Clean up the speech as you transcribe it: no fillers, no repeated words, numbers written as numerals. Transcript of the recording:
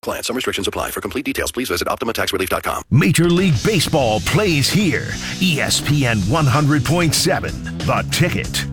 Plan. Some restrictions apply. For complete details, please visit OptimaTaxRelief.com. Major League Baseball plays here. ESPN 100.7. The Ticket.